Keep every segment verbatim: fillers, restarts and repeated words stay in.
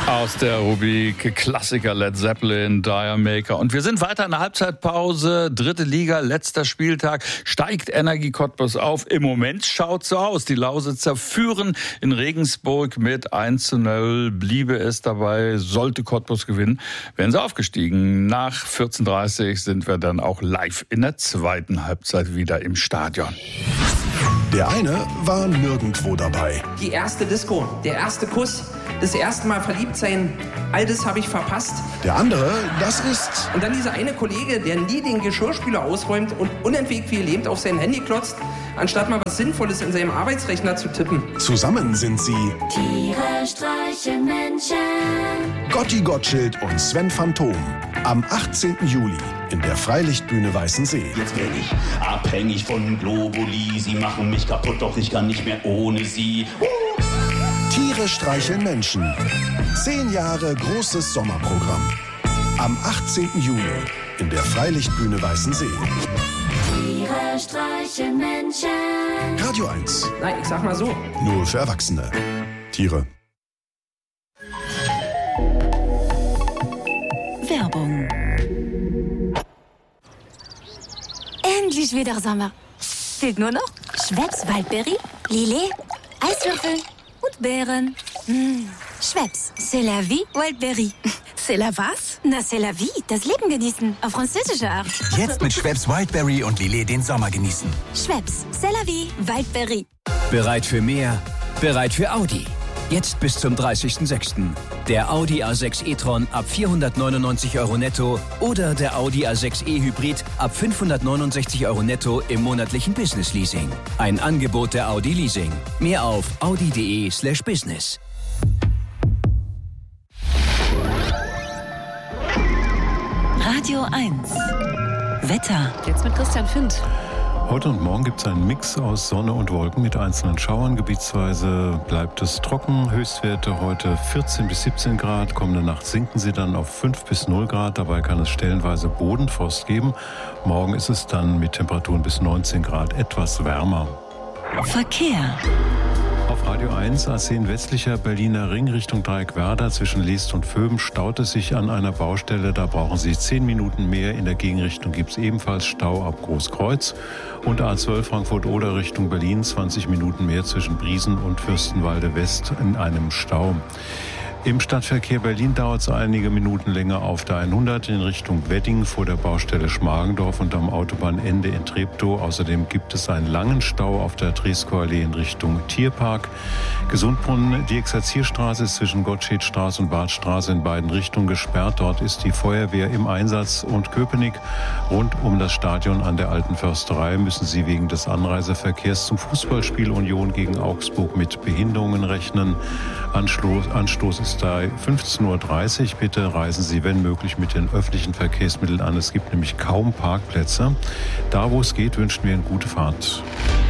Aus der Rubrik Klassiker Led Zeppelin, Dire Maker. Und wir sind weiter in der Halbzeitpause. Dritte Liga, letzter Spieltag. Steigt Energie Cottbus auf? Im Moment schaut so aus. Die Lausitzer führen in Regensburg mit eins zu null. Bliebe es dabei, sollte Cottbus gewinnen, wären sie aufgestiegen. Nach vierzehn Uhr dreißig sind wir dann auch live in der zweiten Halbzeit wieder im Stadion. Der eine war nirgendwo dabei. Die erste Disco, der erste Kuss, das erste Mal verliebt sein, all das habe ich verpasst. Der andere, das ist... Und dann dieser eine Kollege, der nie den Geschirrspüler ausräumt und unentwegt wie gelähmt auf sein Handy klotzt, anstatt mal was Sinnvolles in seinem Arbeitsrechner zu tippen. Zusammen sind sie... Tiere streichen Menschen. Gotti Gottschild und Sven Phantom. Am achtzehnten Juli in der Freilichtbühne Weißensee. Jetzt werde ich abhängig von Globuli. Sie machen mich kaputt, doch ich kann nicht mehr ohne sie. Uh! Tiere streicheln Menschen. Zehn Jahre großes Sommerprogramm. Am achtzehnten Juli in der Freilichtbühne Weißensee. Tiere streichen Menschen. Radio eins. Na, ich sag mal so. Nur für Erwachsene. Tiere. Werbung. Endlich wieder Sommer. Fehlt nur noch Schweppes Waldbeere, Lillet, Eiswürfel und Beeren. Mmh. Schweppes, c'est la vie, Wildberry. C'est la was? Na, c'est la vie, das Leben genießen, auf französische Art. Jetzt mit Schweppes Wildberry und Lillet den Sommer genießen. Schweppes, c'est la vie, Wildberry. Bereit für mehr? Bereit für Audi. Jetzt bis zum dreißigsten sechsten Der Audi A sechs e-tron ab vierhundertneunundneunzig Euro netto oder der Audi A sechs e Hybrid ab fünfhundertneunundsechzig Euro netto im monatlichen Business Leasing. Ein Angebot der Audi Leasing. Mehr auf audi.de slash business. Radio eins. Wetter. Jetzt mit Christian Findt. Heute und morgen gibt es einen Mix aus Sonne und Wolken mit einzelnen Schauern. Gebietsweise bleibt es trocken. Höchstwerte heute vierzehn bis siebzehn Grad. Kommende Nacht sinken sie dann auf fünf bis null Grad. Dabei kann es stellenweise Bodenfrost geben. Morgen ist es dann mit Temperaturen bis neunzehn Grad etwas wärmer. Verkehr. Auf Radio eins, A zehn westlicher Berliner Ring Richtung Dreieckwerder zwischen Leest und Vöben staut es sich an einer Baustelle. Da brauchen Sie zehn Minuten mehr. In der Gegenrichtung gibt es ebenfalls Stau ab Großkreuz. Und A zwölf Frankfurt-Oder Richtung Berlin zwanzig Minuten mehr zwischen Briesen und Fürstenwalde West in einem Stau. Im Stadtverkehr Berlin dauert es einige Minuten länger auf der hundert in Richtung Wedding vor der Baustelle Schmargendorf und am Autobahnende in Treptow. Außerdem gibt es einen langen Stau auf der Trieskow-Allee in Richtung Tierpark. Gesundbrunnen, die Exerzierstraße ist zwischen Gottschedstraße und Badstraße in beiden Richtungen gesperrt. Dort ist die Feuerwehr im Einsatz. Und Köpenick, rund um das Stadion an der Alten Försterei, müssen Sie wegen des Anreiseverkehrs zum Fußballspiel Union gegen Augsburg mit Behinderungen rechnen. Anstoß, Anstoß ist da fünfzehn Uhr dreißig. Bitte reisen Sie, wenn möglich, mit den öffentlichen Verkehrsmitteln an. Es gibt nämlich kaum Parkplätze. Da, wo es geht, wünschen wir eine gute Fahrt.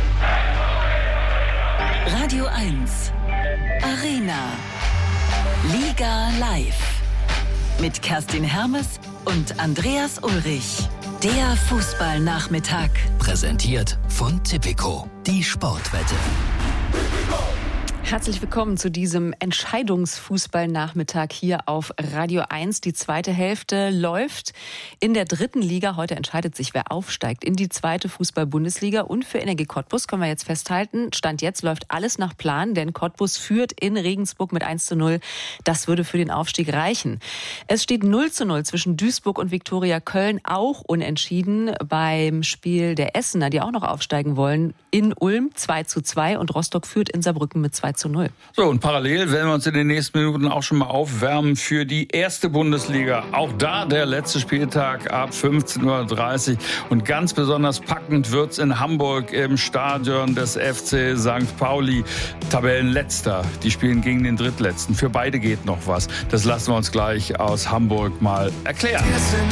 Radio eins. Arena. Liga live. Mit Kerstin Hermes und Andreas Ulrich. Der Fußballnachmittag. Präsentiert von Tipico, die Sportwette. Herzlich willkommen zu diesem Entscheidungsfußballnachmittag hier auf Radio eins. Die zweite Hälfte läuft in der dritten Liga. Heute entscheidet sich, wer aufsteigt in die zweite Fußball-Bundesliga. Und für Energie Cottbus können wir jetzt festhalten, Stand jetzt läuft alles nach Plan, denn Cottbus führt in Regensburg mit eins zu null. Das würde für den Aufstieg reichen. Es steht null zu null zwischen Duisburg und Viktoria Köln, auch unentschieden beim Spiel der Essener, die auch noch aufsteigen wollen, in Ulm zwei zu zwei und Rostock führt in Saarbrücken mit zwei zu null. So, und parallel werden wir uns in den nächsten Minuten auch schon mal aufwärmen für die erste Bundesliga. Auch da der letzte Spieltag ab fünfzehn Uhr dreißig. Und ganz besonders packend wird's in Hamburg im Stadion des F C Sankt Pauli. Tabellenletzter. Die spielen gegen den Drittletzten. Für beide geht noch was. Das lassen wir uns gleich aus Hamburg mal erklären.